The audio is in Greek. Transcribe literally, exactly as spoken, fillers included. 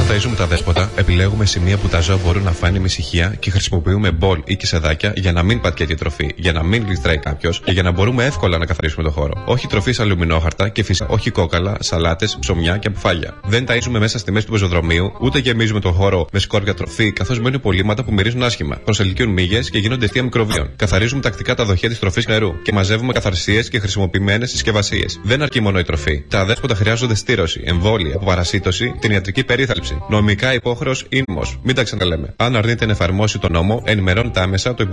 ταΐζουμε τα δέσποτα, επιλέγουμε σημεία που τα ζώα μπορούν να φάνε με ησυχία και χρησιμοποιούμε μπολ ή κισεδάκια για να μην πατιέται η τροφή, για να μην γλιστράει κάποιος και για να μπορούμε εύκολα να καθαρίσουμε το χώρο. Όχι τροφή σε αλουμινόχαρτα και φυσικά όχι κόκαλα, σαλάτες, ψωμιά και αποφάγια. Δεν ταΐζουμε μέσα στη μέση του πεζοδρομίου, ούτε γεμίζουμε τον χώρο με σκόρπια τροφή, καθώς μένουν υπολείμματα που μυρίζουν άσχημα. Προσελκύουν μύγες και γίνονται αιστεία μικροβίων. Καθαρίζουμε τακτικά τα δοχεία της τροφής νερού και μαζεύουμε καθαρσίες και χρησιμοποιημένες συσκευασίες. Δεν αρκεί μόνο η τροφή. Τα αδέσποτα χρειάζονται στήρωση, εμβόλια, αποπαρασίτωση, την ιατρική περίθαλψη. Νομικά υπόχρεος ήμος. Μην τα ξαναλέμε. Αν αρνείται να εφαρμόσει τον νόμο, ενημερώνεται άμεσα το